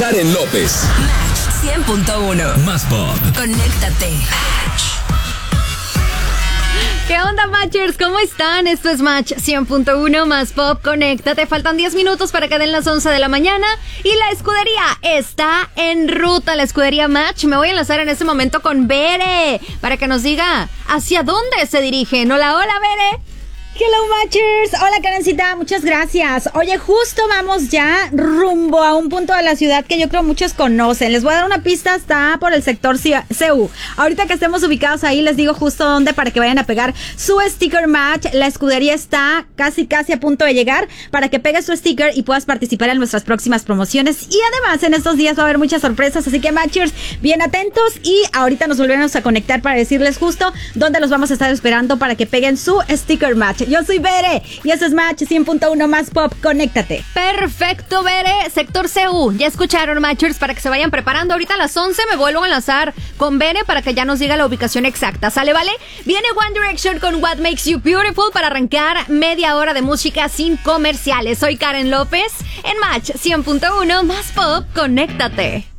Karen López. Match 100.1. Más pop. Conéctate. ¿Qué onda, Matchers? ¿Cómo están? Esto es Match 100.1 Más Pop. Conéctate. Faltan 10 minutos para que den las 11 de la mañana y la escudería está en ruta. La escudería Match. Me voy a enlazar en este momento con Bere para que nos diga hacia dónde se dirigen. Hola, hola, Bere. Hello, Matchers. Hola, Karencita. Muchas gracias. Oye, justo vamos ya rumbo a un punto de la ciudad que yo creo muchos conocen. Les voy a dar una pista, está por el sector CU. Ahorita que estemos ubicados ahí, les digo justo dónde para que vayan a pegar su sticker Match. La escudería está casi a punto de llegar para que pegues su sticker y puedas participar en nuestras próximas promociones. Y además, en estos días va a haber muchas sorpresas, así que, Matchers, bien atentos. Y ahorita nos volvemos a conectar para decirles justo dónde los vamos a estar esperando para que peguen su sticker Match. Yo soy Bere y eso es Match 100.1 Más Pop. Conéctate. Perfecto, Bere. Sector CU. Ya escucharon, Matchers, para que se vayan preparando. Ahorita a las 11 me vuelvo a enlazar con Bere para que ya nos diga la ubicación exacta. ¿Sale, vale? Viene One Direction con What Makes You Beautiful para arrancar media hora de música sin comerciales. Soy Karen López en Match 100.1 Más Pop. Conéctate.